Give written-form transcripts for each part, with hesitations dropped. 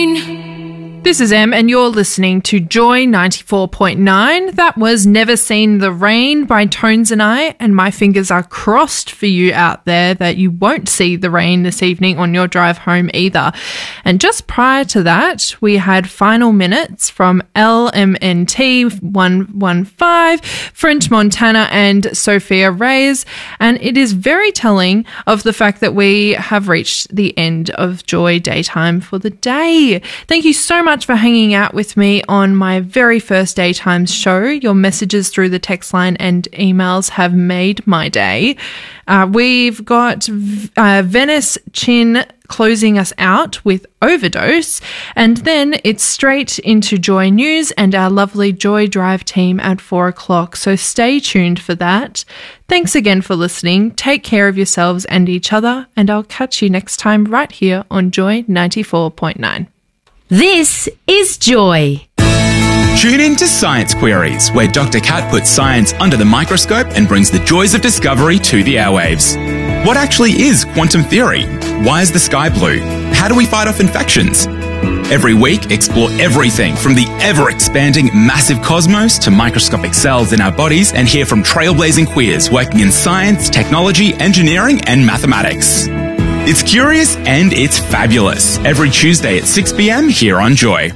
rain. This is Em, and you're listening to Joy 94.9. That was Never Seen the Rain by Tones and I, and my fingers are crossed for you out there that you won't see the rain this evening on your drive home either. And just prior to that, we had Final Minutes from LMNT 115, French Montana and Sophia Reyes, and it is very telling of the fact that we have reached the end of Joy Daytime for the day. Thank you so much for hanging out with me on my very first Daytime show. Your messages through the text line and emails have made my day. We've got Venice Chin closing us out with Overdose, and then it's straight into Joy News and our lovely Joy Drive team at 4 o'clock, so stay tuned for that. Thanks again for listening. Take care of yourselves and each other, and I'll catch you next time right here on Joy 94.9. This is Joy. Tune in to Science Queries, where Dr. Kat puts science under the microscope and brings the joys of discovery to the airwaves. What actually is quantum theory? Why is the sky blue? How do we fight off infections? Every week, explore everything from the ever-expanding massive cosmos to microscopic cells in our bodies and hear from trailblazing queers working in science, technology, engineering, and mathematics. It's curious and it's fabulous. Every Tuesday at 6 p.m. here on Joy.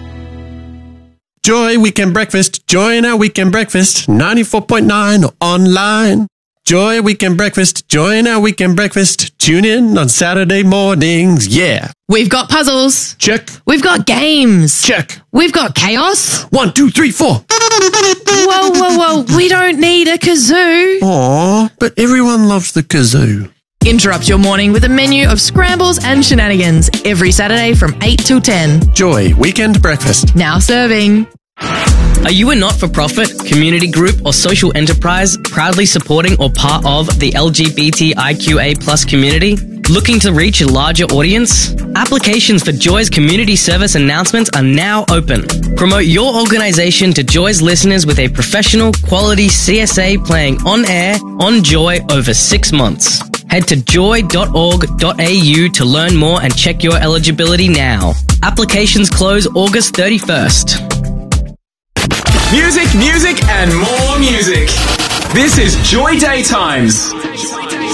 Joy Weekend Breakfast. Join our Weekend Breakfast. 94.9 online. Joy Weekend Breakfast. Join our Weekend Breakfast. Tune in on Saturday mornings. Yeah. We've got puzzles. Check. We've got games. Check. We've got chaos. 1, 2, 3, 4. Whoa. We don't need a kazoo. Aw, but everyone loves the kazoo. Interrupt your morning with a menu of scrambles and shenanigans every Saturday from 8 till 10. Joy Weekend Breakfast. Now serving. Are you a not-for-profit, community group or social enterprise proudly supporting or part of the LGBTIQA+ community? Looking to reach a larger audience? Applications for Joy's community service announcements are now open. Promote your organisation to Joy's listeners with a professional, quality CSA playing on air on Joy over 6 months. Head to joy.org.au to learn more and check your eligibility now. Applications close August 31st. Music, and more music. This is Joy Daytimes.